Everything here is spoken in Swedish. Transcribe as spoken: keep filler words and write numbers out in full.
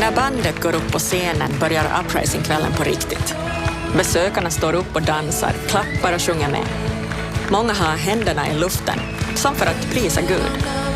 När bandet går upp på scenen börjar Uprising-kvällen på riktigt. Besökarna står upp och dansar, klappar och sjunger med. Många har händerna i luften, som för att prisa Gud.